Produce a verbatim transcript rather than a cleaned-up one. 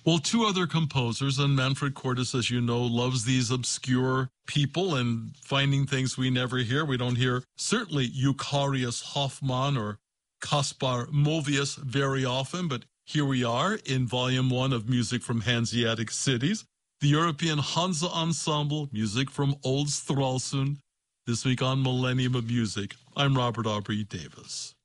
Well, two other composers, and Manfred Cordes, as you know, loves these obscure people and finding things we never hear. We don't hear certainly Eucharius Hoffmann or Caspar Movius very often, but here we are in Volume one of Music from Hanseatic Cities, the European Hansa Ensemble, music from Old Stralsund, this week on Millennium of Music. I'm Robert Aubrey Davis.